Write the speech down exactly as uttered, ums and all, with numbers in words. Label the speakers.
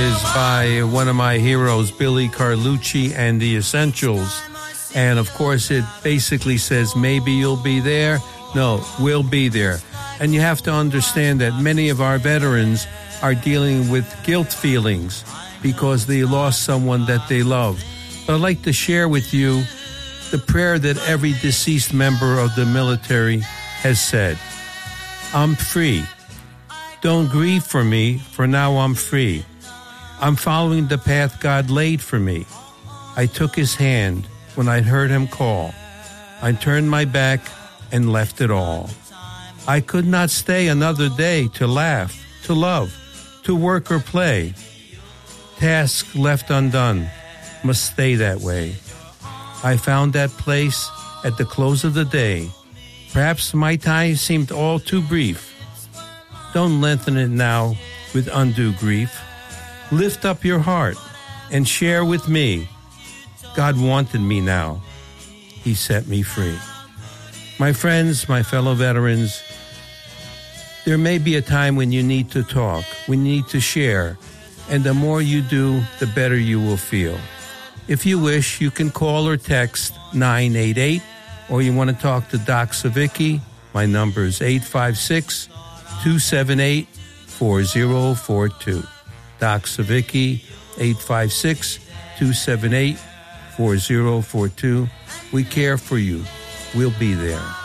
Speaker 1: is by one of my heroes, Billy Carlucci and the Essentials. And of course, it basically says, maybe you'll be there. No, we'll be there. And you have to understand that many of our veterans are dealing with guilt feelings because they lost someone that they love. But I'd like to share with you the prayer that every deceased member of the military has said. I'm free. Don't grieve for me, for now I'm free. I'm following the path God laid for me. I took his hand when I heard him call. I turned my back and left it all. I could not stay another day to laugh, to love, to work or play. Task left undone must stay that way. I found that place at the close of the day. Perhaps my time seemed all too brief. Don't lengthen it now with undue grief. Lift up your heart and share with me. God wanted me now. He set me free. My friends, my fellow veterans, there may be a time when you need to talk, when you need to share, and the more you do, the better you will feel. If you wish, you can call or text nine eight eight, or you want to talk to Doc Savicki, my number is eight five six, two seven eight, four zero four two. Doc Savicki, eight five six, two seven eight, four zero four two. We care for you. We'll be there.